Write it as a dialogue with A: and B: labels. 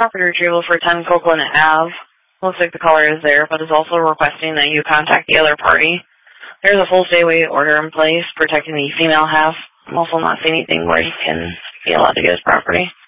A: property retrieval for 10 Copeland Ave. Looks like the caller is there, but is also requesting that you contact the other party. There's a full stay-away order in place protecting the female half. I'm also not seeing anything where he can be allowed to get his property.